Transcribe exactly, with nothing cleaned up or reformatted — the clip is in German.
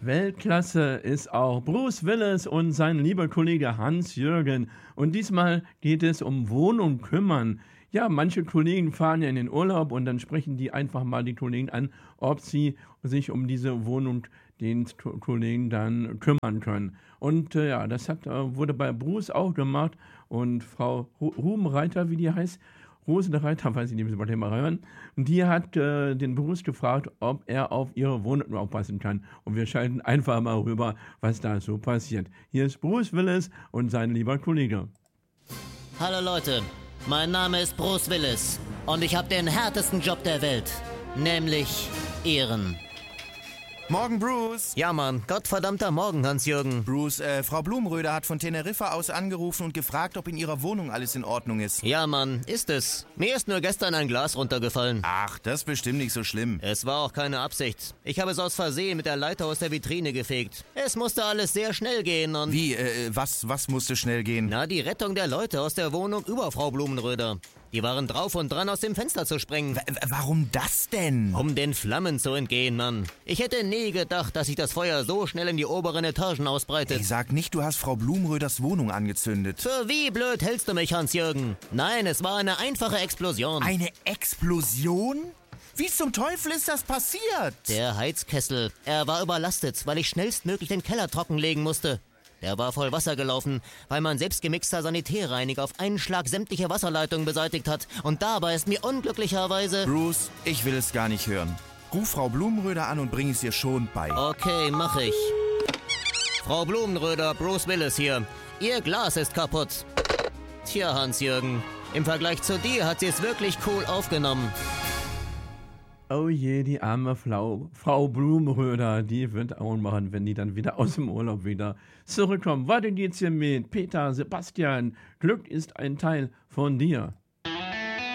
Weltklasse ist auch Bruce Willis und sein lieber Kollege Hans-Jürgen. Und diesmal geht es um Wohnung kümmern. Ja, manche Kollegen fahren ja in den Urlaub und dann sprechen die einfach mal die Kollegen an, ob sie sich um diese Wohnung den Ko- Kollegen dann kümmern können. Und äh, ja, das hat, äh, wurde bei Bruce auch gemacht. Und Frau Ru- Rubenreiter, wie die heißt, Rosenreiter, weiß ich nicht, müssen wir gleich mal hören. Und die hat äh, den Bruce gefragt, ob er auf ihre Wohnung aufpassen kann. Und wir schalten einfach mal rüber, was da so passiert. Hier ist Bruce Willis und sein lieber Kollege. Hallo Leute, mein Name ist Bruce Willis und ich habe den härtesten Job der Welt, nämlich Ehren. Morgen, Bruce. Ja Mann, gottverdammter Morgen, Hans-Jürgen. Bruce, äh, Frau Blumenröder hat von Teneriffa aus angerufen und gefragt, ob in ihrer Wohnung alles in Ordnung ist. Ja Mann, ist es. Mir ist nur gestern ein Glas runtergefallen. Ach, das ist bestimmt nicht so schlimm. Es war auch keine Absicht. Ich habe es aus Versehen mit der Leiter aus der Vitrine gefegt. Es musste alles sehr schnell gehen und... Wie, äh, was, was musste schnell gehen? Na, die Rettung der Leute aus der Wohnung über Frau Blumenröder. Die waren drauf und dran, aus dem Fenster zu sprengen. W warum das denn? Um den Flammen zu entgehen, Mann. Ich hätte nie gedacht, dass sich das Feuer so schnell in die oberen Etagen ausbreitet. Ich sag nicht, du hast Frau Blumenröders Wohnung angezündet. Für wie blöd hältst du mich, Hans-Jürgen? Nein, es war eine einfache Explosion. Eine Explosion? Wie zum Teufel ist das passiert? Der Heizkessel. Er war überlastet, weil ich schnellstmöglich den Keller trockenlegen musste. Der war voll Wasser gelaufen, weil mein selbstgemixter Sanitärreiniger auf einen Schlag sämtliche Wasserleitungen beseitigt hat. Und dabei ist mir unglücklicherweise... Bruce, ich will es gar nicht hören. Ruf Frau Blumenröder an und bring es ihr schon bei. Okay, mach ich. Frau Blumenröder, Bruce Willis hier. Ihr Glas ist kaputt. Tja, Hans-Jürgen, im Vergleich zu dir hat sie es wirklich cool aufgenommen. Oh je, die arme Frau, Frau Blumenröder, die wird auch machen, wenn die dann wieder aus dem Urlaub wieder zurückkommen. Weiter geht's hier mit Peter Sebastian. Glück ist ein Teil von dir.